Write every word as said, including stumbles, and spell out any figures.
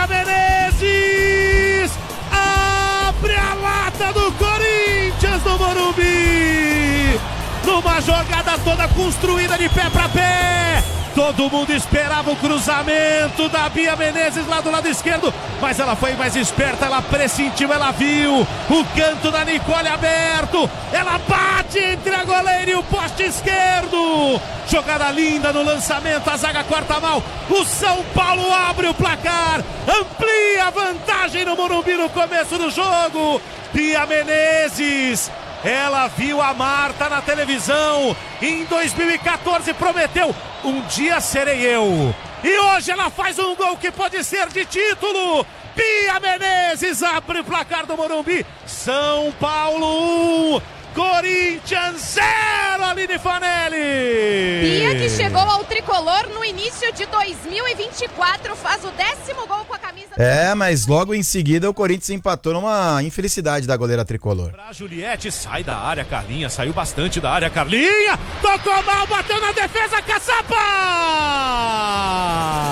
Menezes abre a lata do Corinthians no Morumbi, numa jogada toda construída de pé para pé. Todo mundo esperava o cruzamento da Bia Menezes lá do lado esquerdo, mas ela foi mais esperta, ela pressentiu, ela viu o canto da Nicole aberto, ela bate entre a goleira e o poste esquerdo. Jogada linda no lançamento, a zaga corta mal, o São Paulo abre o placar, amplia a vantagem no Morumbi no começo do jogo. Bia Menezes, ela viu a Marta na televisão, em dois mil e quatorze prometeu, um dia serei eu. E hoje ela faz um gol que pode ser de título. Bia Menezes abre o placar do Morumbi. São Paulo um, Corinthians zero, Aline Fanelli. Bia, que chegou ao tricolor no início de dois mil e vinte e quatro, faz o décimo gol com a camisa. É, mas logo em seguida o Corinthians empatou numa infelicidade da goleira tricolor. Pra Juliette, sai da área, Carlinha, saiu bastante da área, Carlinha, tocou mal, bateu na defesa, Caçapa!